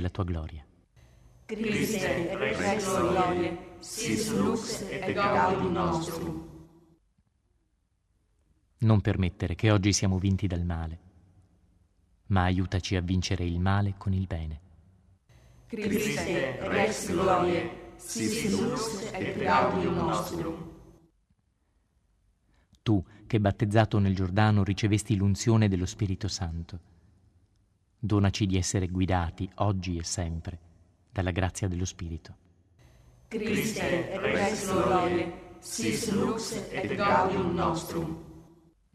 la tua gloria. Christe rex gloriae, sis lux et gaudium nostrum. Non permettere che oggi siamo vinti dal male, ma aiutaci a vincere il male con il bene. Christe rex gloriae, sis lux et gaudium nostrum. Tu, che battezzato nel Giordano ricevesti l'unzione dello Spirito Santo, donaci di essere guidati oggi e sempre dalla grazia dello Spirito. Christe rex gloriae, sis lux et gaudium nostrum.